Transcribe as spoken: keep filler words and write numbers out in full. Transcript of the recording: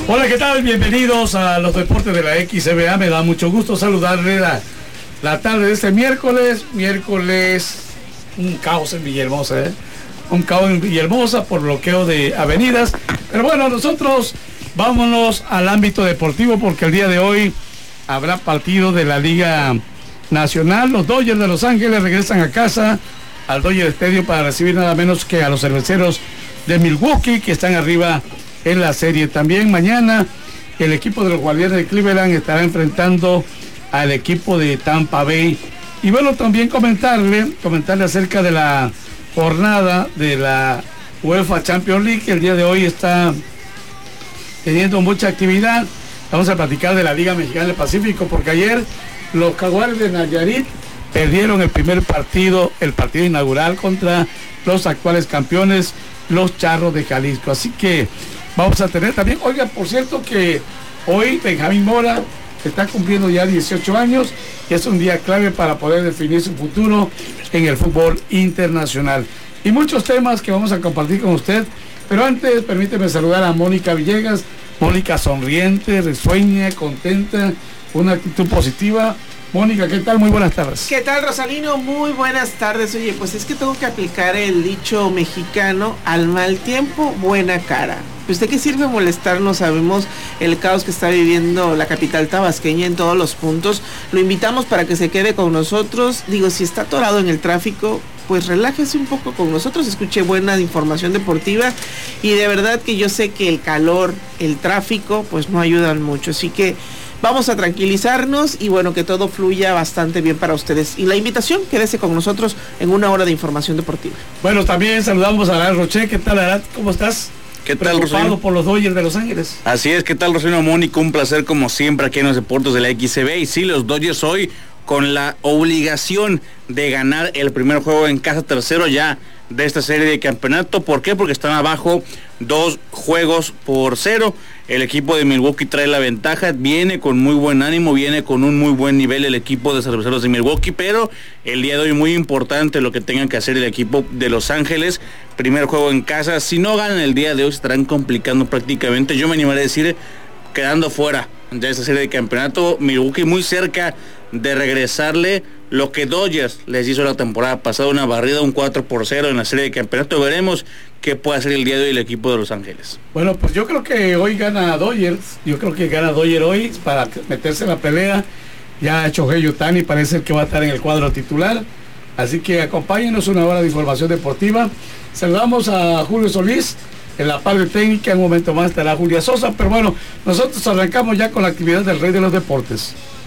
Hola, ¿qué tal? Bienvenidos a los deportes de la X C B A. Me da mucho gusto saludarle la, la tarde de este miércoles. Miércoles, un caos en Villahermosa, ¿eh? Un caos en Villahermosa por bloqueo de avenidas. Pero bueno, nosotros vámonos al ámbito deportivo porque el día de hoy habrá partido de la Liga Nacional. Los Dodgers de Los Ángeles regresan a casa al Dodger Stadium para recibir nada menos que a los cerveceros de Milwaukee, que están arriba en la serie. También mañana el equipo de los Guardianes de Cleveland estará enfrentando al equipo de Tampa Bay. Y bueno, también comentarle, comentarle acerca de la jornada de la UEFA Champions League, que el día de hoy está teniendo mucha actividad. Vamos a platicar de la Liga Mexicana del Pacífico, porque ayer los Jaguares de Nayarit perdieron el primer partido, el partido inaugural contra los actuales campeones, los Charros de Jalisco. Así que vamos a tener también, oiga, por cierto que hoy Benjamín Mora está cumpliendo ya dieciocho años y es un día clave para poder definir su futuro en el fútbol internacional. Y muchos temas que vamos a compartir con usted, pero antes permíteme saludar a Mónica Villegas. Mónica sonriente, risueña, contenta, una actitud positiva. Mónica, ¿qué tal? Muy buenas tardes. ¿Qué tal, Rosalino? Muy buenas tardes. Oye, pues es que tengo que aplicar el dicho mexicano: al mal tiempo, buena cara. Pues ¿de qué sirve molestarnos? Sabemos el caos que está viviendo la capital tabasqueña en todos los puntos. Lo invitamos para que se quede con nosotros. Digo, si está atorado en el tráfico, pues relájese un poco con nosotros, escuche buena información deportiva. Y de verdad que yo sé que el calor, el tráfico, pues no ayudan mucho. Así que vamos a tranquilizarnos y bueno, que todo fluya bastante bien para ustedes. Y la invitación, quédese con nosotros en una hora de información deportiva. Bueno, también saludamos a Arad Roche. ¿Qué tal, Arad? ¿Cómo estás? ¿Qué tal, Rosalino? Por los Dodgers de Los Ángeles. Así es, ¿qué tal, Rosalino? Mónica, un placer como siempre aquí en los deportes de la X C B. Y sí, los Dodgers hoy con la obligación de ganar el primer juego en casa, tercero ya de esta serie de campeonato. ¿Por qué? Porque están abajo dos juegos por cero. El equipo de Milwaukee trae la ventaja, viene con muy buen ánimo, viene con un muy buen nivel el equipo de cerveceros de Milwaukee, pero el día de hoy muy importante lo que tengan que hacer el equipo de Los Ángeles. Primer juego en casa, si no ganan el día de hoy se estarán complicando prácticamente, yo me animaré a decir, quedando fuera de esta serie de campeonato. Milwaukee muy cerca de regresarle lo que Dodgers les hizo la temporada pasada, una barrida, un cuatro por cero en la serie de campeonato. Veremos qué puede hacer el día de hoy el equipo de Los Ángeles. Bueno, pues yo creo que hoy gana Dodgers, yo creo que gana Dodgers hoy para meterse en la pelea. Ya Shohei Ohtani parece que va a estar en el cuadro titular, así que acompáñenos una hora de información deportiva. Saludamos a Julio Solís en la parte técnica, en un momento más estará Julia Sosa, pero bueno, nosotros arrancamos ya con la actividad del Rey de los Deportes.